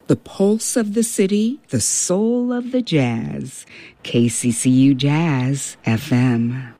The pulse of the city, the soul of the jazz. KCCU Jazz FM.